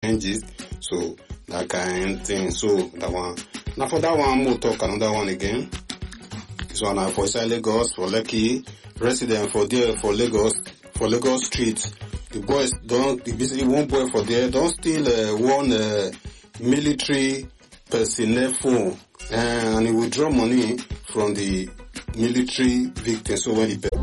changes. So that kind of thing. So that one. Now for that one, we'll talk another one again. This one for inside Lagos, for Lekki, resident for there, for Lagos Street. The boys basically one boy for there, don't steal one military personnel phone and he withdraw money from the military victim. So when the